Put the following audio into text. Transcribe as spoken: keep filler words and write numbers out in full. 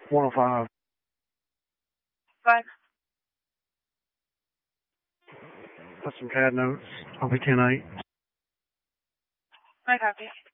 one oh five. Five. Put some C A D notes. I'll be ten eight. I copy.